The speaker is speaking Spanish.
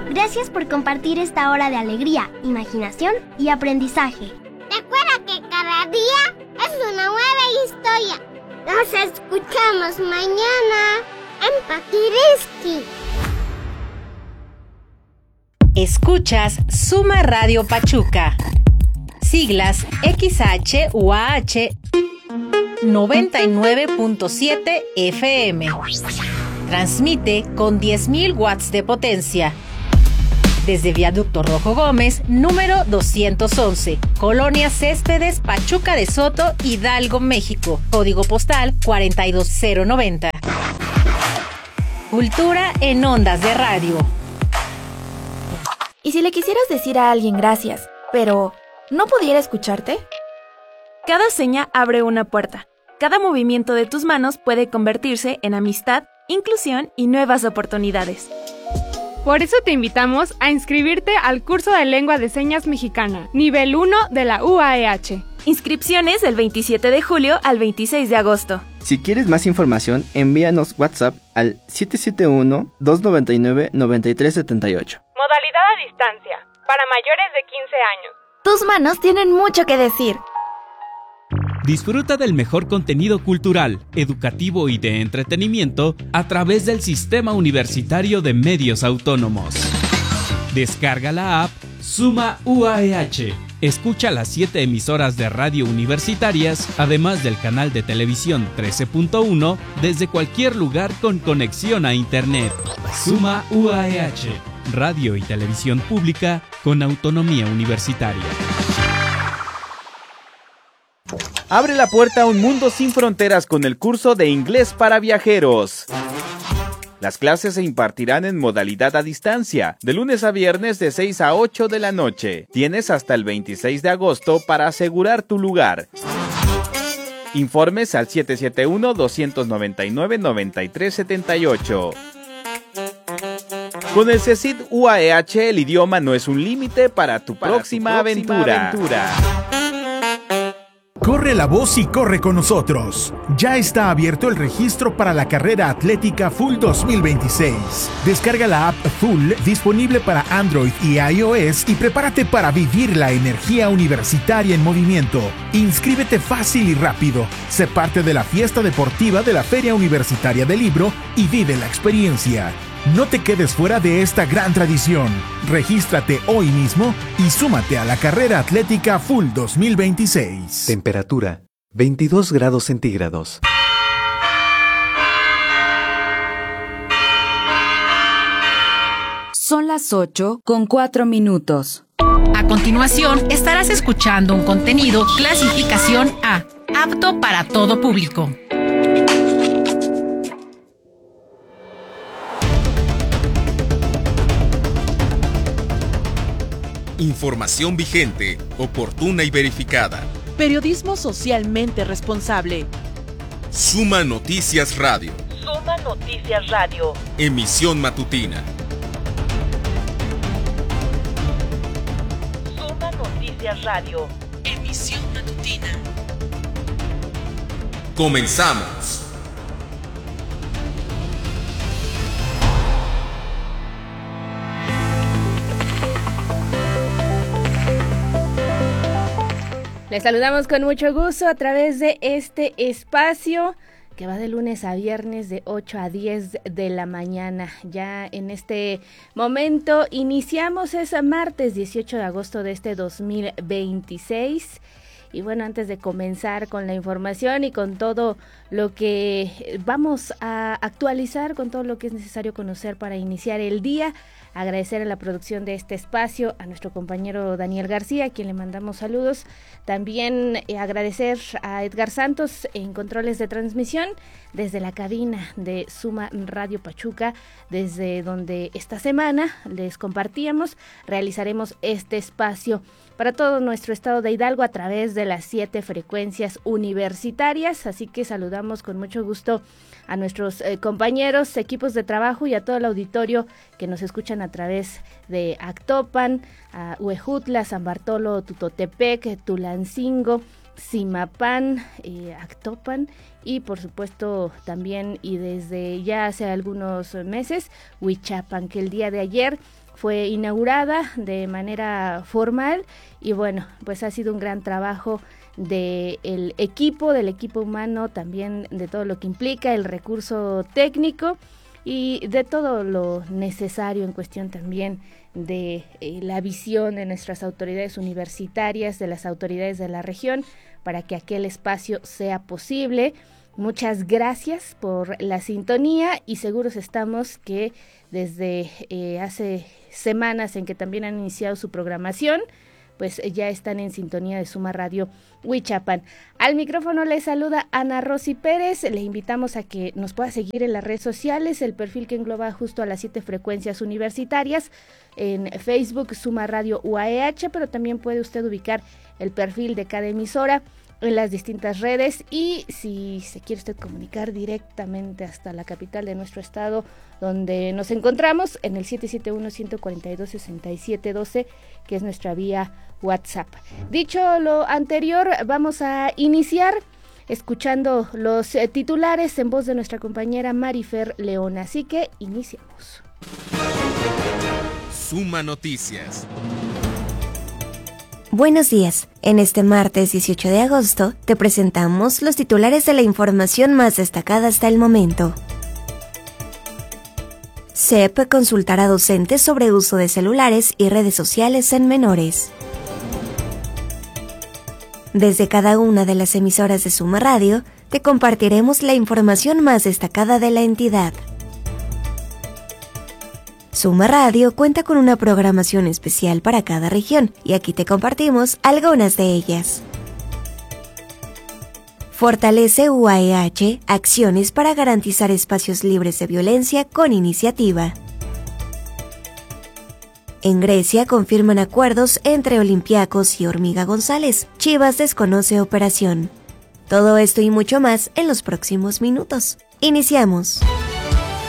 Gracias por compartir esta hora de alegría, imaginación y aprendizaje. Recuerda que cada día es una nueva historia. Nos escuchamos mañana en Pakiriski. Escuchas Suma Radio Pachuca. Siglas XHUAH 99.7 FM. Transmite con 10.000 watts de potencia. Desde Viaducto Rojo Gómez, número 211, Colonia Céspedes, Pachuca de Soto, Hidalgo, México. Código postal 42090. Cultura en ondas de radio. ¿Y si le quisieras decir a alguien gracias, pero no pudiera escucharte? Cada seña abre una puerta. Cada movimiento de tus manos puede convertirse en amistad, inclusión y nuevas oportunidades. Por eso te invitamos a inscribirte al curso de Lengua de Señas Mexicana, nivel 1 de la UAEH. Inscripciones del 27 de julio al 26 de agosto. Si quieres más información, envíanos WhatsApp al 771-299-9378. Modalidad a distancia, para mayores de 15 años. Tus manos tienen mucho que decir. Disfruta del mejor contenido cultural, educativo y de entretenimiento a través del Sistema Universitario de Medios Autónomos. Descarga la app Suma UAEH. Escucha las 7 emisoras de radio universitarias, además del canal de televisión 13.1, desde cualquier lugar con conexión a Internet. Suma UAEH, radio y televisión pública con autonomía universitaria. Abre la puerta a un mundo sin fronteras con el curso de inglés para viajeros. Las clases se impartirán en modalidad a distancia, de lunes a viernes de 6 a 8 de la noche. Tienes hasta el 26 de agosto para asegurar tu lugar. Informes al 771-299-9378. Con el CECIT UAEH, el idioma no es un límite para tu próxima aventura. Corre la voz y corre con nosotros. Ya está abierto el registro para la carrera atlética Full 2026. Descarga la app Full, disponible para Android y iOS, y prepárate para vivir la energía universitaria en movimiento. Inscríbete fácil y rápido. Sé parte de la fiesta deportiva de la Feria Universitaria del Libro y vive la experiencia. No te quedes fuera de esta gran tradición. Regístrate hoy mismo y súmate a la carrera atlética Full 2026. Temperatura 22 grados centígrados. Son las 8:04. A continuación, estarás escuchando un contenido clasificación A, apto para todo público. Información vigente, oportuna y verificada. Periodismo socialmente responsable. Suma Noticias Radio. Suma Noticias Radio. Emisión matutina. Suma Noticias Radio. Emisión matutina. Comenzamos. Les saludamos con mucho gusto a través de este espacio que va de lunes a viernes de 8 a 10 de la mañana. Ya en este momento iniciamos ese martes 18 de agosto de este 2026. Y bueno, antes de comenzar con la información y con todo lo que vamos a actualizar, con todo lo que es necesario conocer para iniciar el día, agradecer a la producción de este espacio, a nuestro compañero Daniel García, a quien le mandamos saludos. También agradecer a Edgar Santos en controles de transmisión desde la cabina de Suma Radio Pachuca, desde donde esta semana les compartíamos, realizaremos este espacio para todo nuestro estado de Hidalgo a través de las 7 frecuencias universitarias, así que saludamos con mucho gusto a nuestros compañeros, equipos de trabajo y a todo el auditorio que nos escuchan a través de Actopan, Huejutla, San Bartolo, Tutotepec, Tulancingo, Zimapán, Actopan y por supuesto también y desde ya hace algunos meses Huichapan, que el día de ayer fue inaugurada de manera formal y bueno, pues ha sido un gran trabajo del equipo humano, también de todo lo que implica el recurso técnico y de todo lo necesario en cuestión también de la visión de nuestras autoridades universitarias, de las autoridades de la región, para que aquel espacio sea posible. Muchas gracias por la sintonía y seguros estamos que desde hace semanas en que también han iniciado su programación, pues ya están en sintonía de Suma Radio Huichapan. Al micrófono les saluda Ana Rosy Pérez. Le invitamos a que nos pueda seguir en las redes sociales, el perfil que engloba justo a las 7 frecuencias universitarias, en Facebook Suma Radio UAEH, pero también puede usted ubicar el perfil de cada emisora en las distintas redes, y si se quiere usted comunicar directamente hasta la capital de nuestro estado, donde nos encontramos, en el 771-142-6712, que es nuestra vía WhatsApp. Dicho lo anterior, vamos a iniciar escuchando los titulares en voz de nuestra compañera Marifer León, así que iniciamos. Suma Noticias. Buenos días. En este martes 18 de agosto te presentamos los titulares de la información más destacada hasta el momento. SEP consultará a docentes sobre uso de celulares y redes sociales en menores. Desde cada una de las emisoras de Suma Radio, te compartiremos la información más destacada de la entidad. Suma Radio cuenta con una programación especial para cada región y aquí te compartimos algunas de ellas. Fortalece UAEH acciones para garantizar espacios libres de violencia con iniciativa. En Grecia confirman acuerdos entre Olympiacos y Hormiga González. Chivas desconoce operación. Todo esto y mucho más en los próximos minutos. Iniciamos.